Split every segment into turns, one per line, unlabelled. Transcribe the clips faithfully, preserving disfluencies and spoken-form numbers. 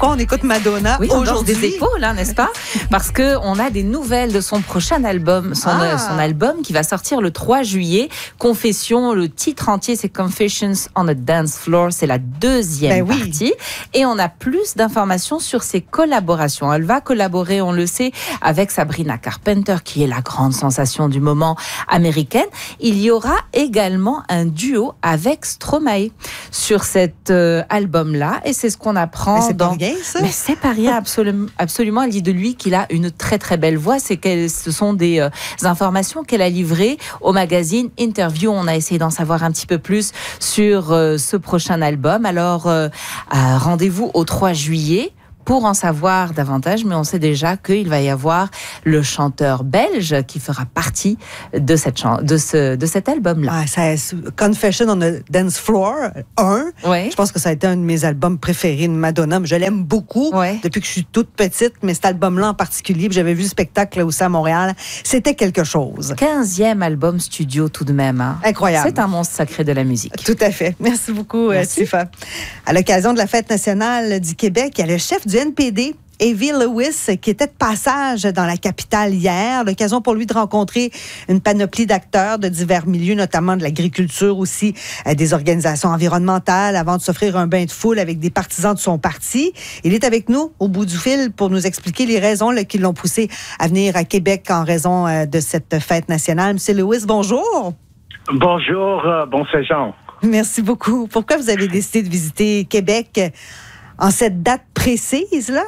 pourquoi on écoute Madonna
oui,
aujourd'hui.
Oui, des épaules, hein, n'est-ce pas? Parce qu'on a des nouvelles de son prochain album, son, ah. euh, son album qui va sortir le trois juillet. Confession, le titre entier, c'est Confessions on a Dance Floor. C'est la deuxième ben partie. Oui. Et on a plus d'informations sur ses collaborations. Elle va collaborer, on le sait, avec Sabrina Carpenter, qui est la grande sensation du moment américaine. Il y aura également un duo avec Stromae sur cet euh, album-là. Et c'est ce qu'on apprend.
Mais c'est
dans...
pas rien, ça?
Mais c'est pas rien, absolument. absolument. Elle dit de lui qu'il a une très, très belle voix. C'est que ce sont des euh, informations qu'elle a livrées au magazine Interview. On a essayé d'en savoir un petit peu plus sur euh, ce prochain album. Alors, euh, euh, rendez-vous au trois juillet. Pour en savoir davantage, mais on sait déjà qu'il va y avoir le chanteur belge qui fera partie de, cette chan- de, ce, de cet album-là.
Ah, ça, Confession on a Dance Floor un. Ouais. Je pense que ça a été un de mes albums préférés de Madonna. Je l'aime beaucoup ouais. depuis que je suis toute petite, mais cet album-là en particulier, j'avais vu le spectacle là aussi à Montréal, c'était quelque chose.
quinzième album studio tout de même. Hein.
Incroyable.
C'est un monstre sacré de la musique.
Tout à fait. Merci beaucoup, Merci. Tifa. À l'occasion de la Fête nationale du Québec, il y a le chef du N P D, Avi Lewis, qui était de passage dans la capitale hier. L'occasion pour lui de rencontrer une panoplie d'acteurs de divers milieux, notamment de l'agriculture aussi, euh, des organisations environnementales, avant de s'offrir un bain de foule avec des partisans de son parti. Il est avec nous au bout du fil pour nous expliquer les raisons là, qui l'ont poussé à venir à Québec en raison euh, de cette fête nationale. Monsieur Lewis, bonjour.
Bonjour, euh, bon séjour.
Merci beaucoup. Pourquoi vous avez décidé de visiter Québec en cette date précise, là?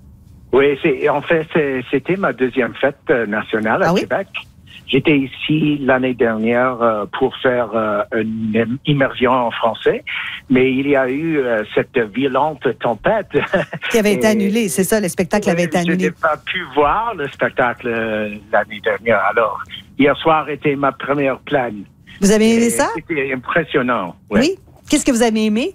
Oui, c'est, en fait, c'est, c'était ma deuxième fête euh, nationale à ah oui? Québec. J'étais ici l'année dernière euh, pour faire euh, une immersion en français, mais il y a eu euh, cette violente tempête.
Qui avait été annulée, c'est ça, le spectacle avait été annulé.
Je n'ai pas pu voir le spectacle euh, l'année dernière. Alors, hier soir était ma première plane.
Vous avez aimé
Et
ça?
C'était impressionnant. Ouais.
Oui? Qu'est-ce que vous avez aimé?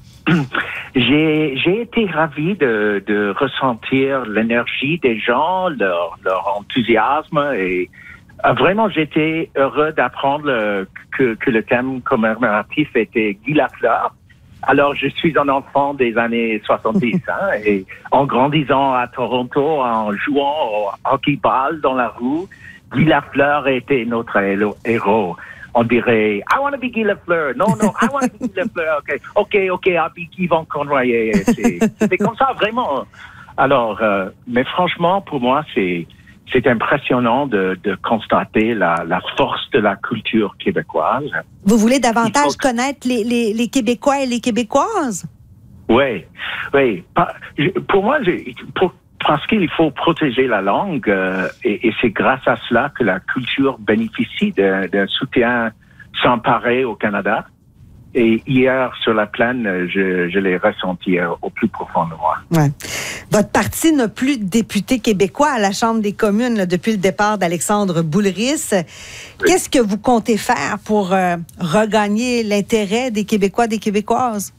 J'ai, j'ai été ravi de, de ressentir l'énergie des gens, leur, leur enthousiasme et euh, vraiment j'étais heureux d'apprendre le, que, que le thème commémoratif était Guy Lafleur. Alors je suis un enfant des années soixante-dix hein, et en grandissant à Toronto, en jouant au hockey-ball dans la rue, Guy Lafleur était notre héros. On dirait, I want to be Guy Lafleur. Non, non, I want to be Guy Lafleur. OK, OK, OK, I'll be Yvon Conroy. C'est, c'est comme ça, vraiment. Alors, euh, mais franchement, pour moi, c'est, c'est impressionnant de, de constater la, la force de la culture québécoise.
Vous voulez davantage faut... connaître les, les, les Québécois et les Québécoises? Oui,
oui. Pour moi, pour Parce qu'il faut protéger la langue euh, et, et c'est grâce à cela que la culture bénéficie d'un, d'un soutien sans pareil au Canada. Et hier, sur la plaine, je, je l'ai ressenti au plus profond de moi.
Ouais. Votre parti n'a plus de députés québécois à la Chambre des communes là, depuis le départ d'Alexandre Boulris. Oui. Qu'est-ce que vous comptez faire pour euh, regagner l'intérêt des Québécois et des Québécoises?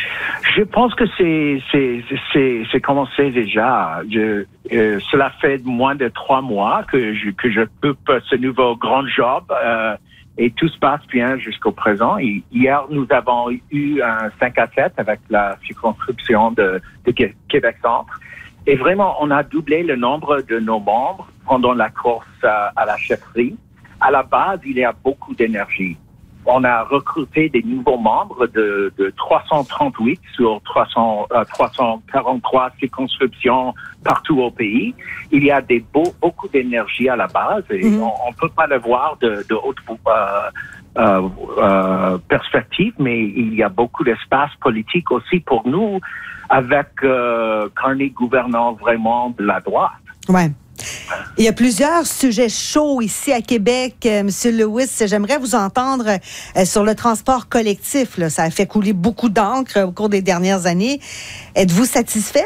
Je pense que c'est c'est c'est c'est commencé déjà. Je, euh, cela fait moins de trois mois que je que je occupe ce nouveau grand job euh, et tout se passe bien jusqu'au présent. Et hier, nous avons eu un cinq à sept avec la circonscription de, de Québec-Centre. Et vraiment, on a doublé le nombre de nos membres pendant la course à, à la chefferie. À la base, il y a beaucoup d'énergie. On a recruté des nouveaux membres de, de trois cent trente-huit sur trois cents, euh, trois cent quarante-trois circonscriptions partout au pays. Il y a des beaux, beaucoup d'énergie à la base et mmh. on ne peut pas le voir de, de haute euh, euh, euh, perspective, mais il y a beaucoup d'espace politique aussi pour nous avec euh, Carney gouvernant vraiment de la droite.
Ouais. Il y a plusieurs sujets chauds ici à Québec. Euh, Monsieur Lewis, j'aimerais vous entendre euh, sur le transport collectif. Là. Ça a fait couler beaucoup d'encre au cours des dernières années. Êtes-vous satisfait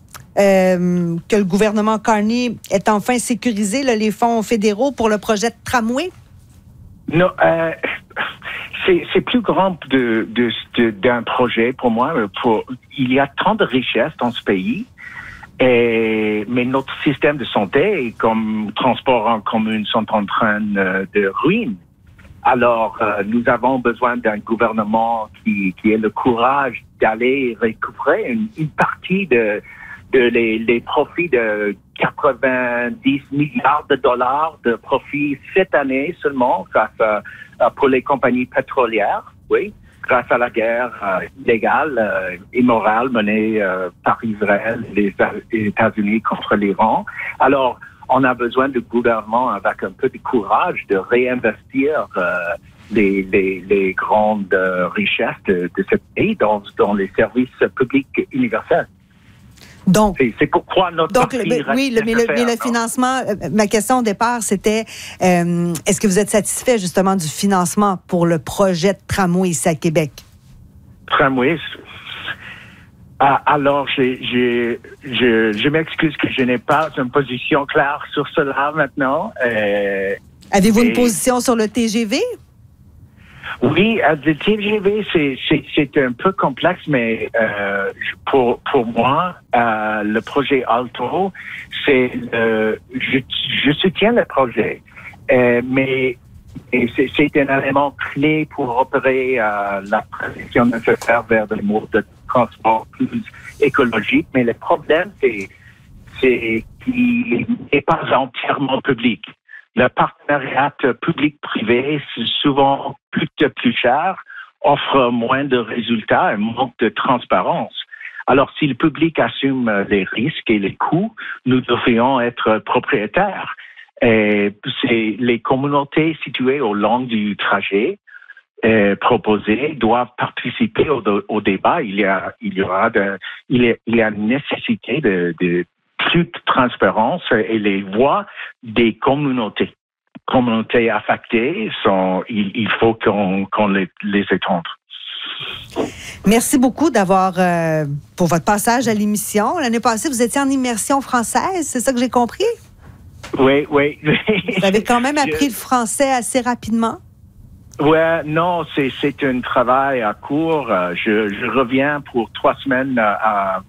euh, que le gouvernement Carney ait enfin sécurisé là, les fonds fédéraux pour le projet de tramway?
Non, euh, c'est, c'est plus grand de, de, de, d'un projet pour moi. Pour, il y a tant de richesses dans ce pays. Et, mais notre système de santé, comme transport en commun, sont en train de, de ruiner. Alors, euh, nous avons besoin d'un gouvernement qui, qui ait le courage d'aller récupérer une, une partie de, de les, les profits de quatre-vingt-dix milliards de dollars de profits cette année seulement grâce à, à, pour les compagnies pétrolières, oui, grâce à la guerre euh, illégale, euh, immorale menée euh, par Israël et les États-Unis contre l'Iran. Alors, on a besoin de gouvernement avec un peu de courage de réinvestir euh, les, les, les grandes euh, richesses de, de ce pays dans, dans les services publics universels.
Donc,
c'est, c'est pourquoi notre
donc
parti
le, oui, le, mais, le, mais le financement, euh, ma question au départ, c'était euh, est-ce que vous êtes satisfait justement du financement pour le projet de tramway ici à Québec?
Tramway, ah, alors j'ai, j'ai, je, je m'excuse que je n'ai pas une position claire sur cela maintenant. Euh,
Avez-vous
et,
une position sur le T G V?
Oui, le T G V, c'est, c'est, c'est un peu complexe, mais euh, pour, pour moi, euh, le projet Alto, c'est le, je, je soutiens le projet, euh, mais et c'est, c'est un élément clé pour opérer euh, la transition nécessaire vers des modes de transport plus écologiques. Mais le problème, c'est, c'est qu'il n'est pas entièrement public. Le partenariat public-privé, c'est souvent plus, plus cher, offre moins de résultats et manque de transparence. Alors, si le public assume les risques et les coûts, nous devrions être propriétaires. Et c'est les communautés situées au long du trajet euh, proposé doivent participer au, au débat. Il y a, il y aura de, il y a, il y a une nécessité de, de plus de transparence et les voix des communautés. Communautés affectées sont, il, il faut qu'on, qu'on les, les étende.
Merci beaucoup d'avoir, euh, pour votre passage à l'émission. L'année passée, vous étiez en immersion française, c'est ça que j'ai compris?
Oui, oui.
Vous avez quand même appris le français assez rapidement?
Ouais, non, c'est c'est un travail à court. Je, je reviens pour trois semaines à,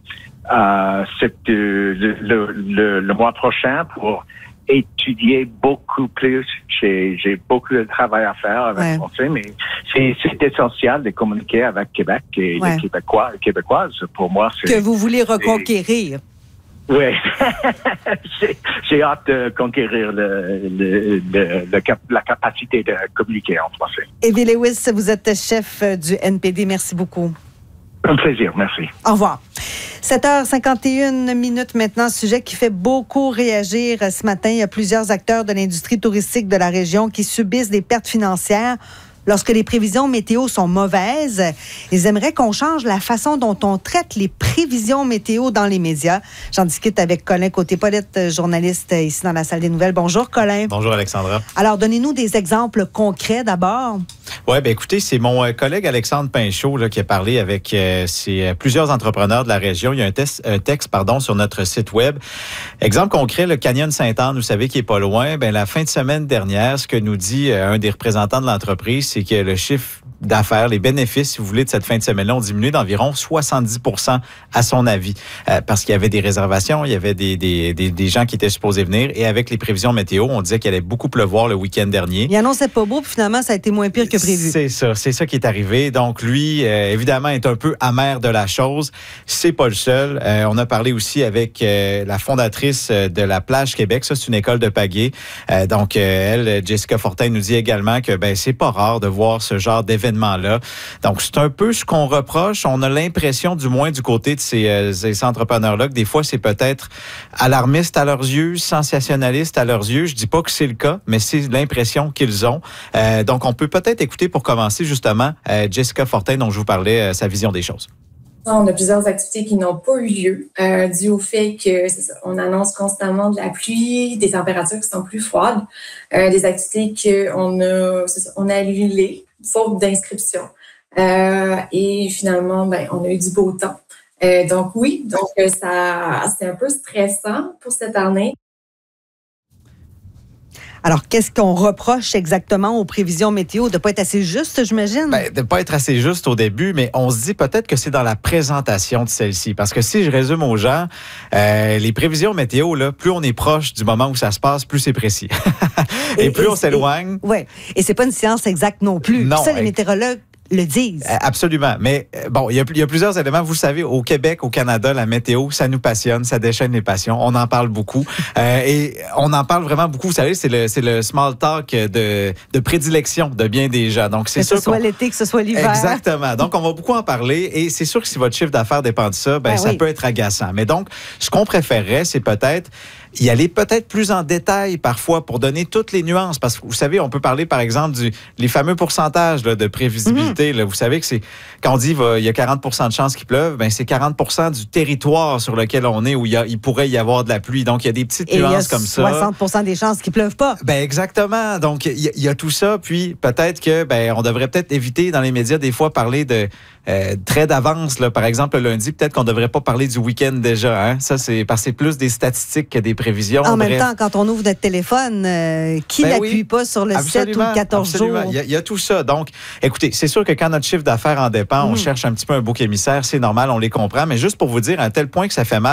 à cette, le, le, le, le mois prochain pour étudier beaucoup plus. J'ai, j'ai beaucoup de travail à faire avec le français, mais c'est, c'est essentiel de communiquer avec Québec et ouais. les Québécois et Québécoises. Pour moi, c'est...
Que vous voulez reconquérir.
Oui, j'ai, j'ai hâte de conquérir le, le, le, le cap, la capacité de communiquer en français.
Evie Lewis, vous êtes chef du N P D. Merci beaucoup.
Un plaisir, merci.
Au revoir. sept heures cinquante et une minutes maintenant, sujet qui fait beaucoup réagir ce matin. Il y a plusieurs acteurs de l'industrie touristique de la région qui subissent des pertes financières lorsque les prévisions météo sont mauvaises. Ils aimeraient qu'on change la façon dont on traite les prévisions météo dans les médias. J'en discute avec Colin Côté-Paulette, journaliste ici dans la salle des nouvelles. Bonjour, Colin.
Bonjour, Alexandra.
Alors, donnez-nous des exemples concrets d'abord.
Oui, bien écoutez, c'est mon collègue Alexandre Pinchot là, qui a parlé avec euh, ses, plusieurs entrepreneurs de la région. Il y a un, test, un texte pardon, sur notre site web. Exemple concret, le Canyon Sainte-Anne, vous savez, qui est pas loin. Bien, la fin de semaine dernière, ce que nous dit euh, un des représentants de l'entreprise, c'est que le chiffre d'affaires, les bénéfices, si vous voulez, de cette fin de semaine-là ont diminué d'environ soixante-dix pour cent à son avis. Euh, parce qu'il y avait des réservations, il y avait des, des, des, des gens qui étaient supposés venir. Et avec les prévisions météo, on disait qu'il allait beaucoup pleuvoir le week-end dernier.
Il annonçait pas beau, puis finalement, ça a été moins pire que prévu.
C'est ça, c'est ça qui est arrivé. Donc, lui, euh, évidemment, est un peu amer de la chose. C'est pas le seul. Euh, on a parlé aussi avec euh, la fondatrice de la Plage Québec. Ça, c'est une école de pagaie. Euh, donc, euh, elle, Jessica Fortin, nous dit également que ben c'est pas rare de voir ce genre d'événement-là. Donc, c'est un peu ce qu'on reproche. On a l'impression, du moins du côté de ces, euh, ces entrepreneurs-là, que des fois, c'est peut-être alarmiste à leurs yeux, sensationnaliste à leurs yeux. Je dis pas que c'est le cas, mais c'est l'impression qu'ils ont. Euh, donc, on peut peut-être écouter pour commencer, justement, euh, Jessica Fortin, dont je vous parlais, euh, sa vision des choses.
On a plusieurs activités qui n'ont pas eu lieu, euh, dû au fait que c'est ça, on annonce constamment de la pluie, des températures qui sont plus froides, euh, des activités qu'on a, c'est ça, on a annulées, faute d'inscription. Euh, et finalement, ben, on a eu du beau temps. Euh, donc oui, donc ça, c'est un peu stressant pour cette année.
Alors, qu'est-ce qu'on reproche exactement aux prévisions météo? De ne pas être assez juste, j'imagine?
Ben, de ne pas être assez juste au début, mais on se dit peut-être que c'est dans la présentation de celle-ci. Parce que si je résume aux gens, euh, les prévisions météo, là, plus on est proche du moment où ça se passe, plus c'est précis. et, et plus et, on s'éloigne...
Oui, et c'est pas une science exacte non plus.
Non,
ça, les météorologues le disent.
Absolument. Mais bon, il y, a, il y a plusieurs éléments. Vous le savez, au Québec, au Canada, la météo, ça nous passionne, ça déchaîne les passions. On en parle beaucoup. euh, et on en parle vraiment beaucoup. Vous savez, c'est le, c'est le small talk de, de prédilection de bien des gens. Donc, c'est
que
sûr
ce soit l'été, que ce soit l'hiver.
Exactement. Donc, on va beaucoup en parler. Et c'est sûr que si votre chiffre d'affaires dépend de ça, ben, ben ça oui. peut être agaçant. Mais donc, ce qu'on préférerait, c'est peut-être y aller peut-être plus en détail parfois pour donner toutes les nuances. Parce que vous savez, on peut parler, par exemple, du les fameux pourcentages là, de prévisibilité. Mm-hmm. Là. Vous savez que c'est quand on dit il y a quarante pour cent de chances qu'il pleuve, ben c'est quarante pour cent du territoire sur lequel on est où il, y a, il pourrait y avoir de la pluie. Donc, il y a des petites
Et
nuances comme ça.
soixante pour cent des chances qu'il pleuve pas.
Ben exactement. Donc, il y, il y a tout ça. Puis, peut-être que ben on devrait peut-être éviter dans les médias des fois parler de euh, très d'avance. Là. Par exemple, le lundi, peut-être qu'on ne devrait pas parler du week-end déjà. Hein? Ça, c'est parce que c'est plus des statistiques que des prévisions.
En
Bref.
même temps, quand on ouvre notre téléphone, euh, qui
ben
n'appuie
oui,
pas sur le sept ou le quatorze
absolument.
jours?
Il y, a, il y a tout ça. Donc, écoutez, c'est sûr que quand notre chiffre d'affaires en dépend, mmh. on cherche un petit peu un bouc émissaire. C'est normal, on les comprend. Mais juste pour vous dire à un tel point que ça fait mal,